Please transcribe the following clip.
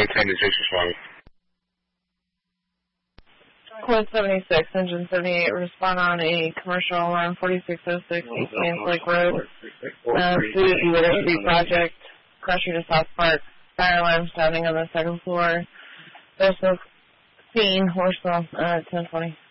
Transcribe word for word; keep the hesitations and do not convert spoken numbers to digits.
maintain the six responding. Code seventy-six, engine seventy-eight, respond on a commercial alarm forty-six oh six East Mains Lake Road. Uh, Food University Project, Crusher to South Park. Fire alarm sounding on the second floor. There's no scene, horse uh, ten twenty.